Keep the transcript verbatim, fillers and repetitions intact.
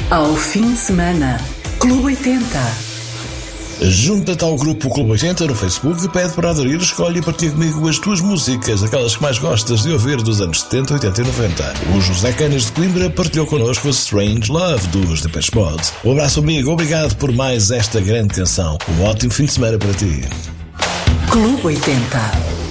Ao fim de semana, Clube oitenta. Junta-te ao grupo Clube oitenta no Facebook e pede para aderir, escolhe e partilha comigo as tuas músicas, aquelas que mais gostas de ouvir dos anos setenta, oitenta e noventa. O José Canas de Coimbra partilhou connosco a Strange Love dos Depeche Mode. Um abraço amigo, obrigado por mais esta grande canção. Um ótimo fim de semana para ti. Clube oitenta.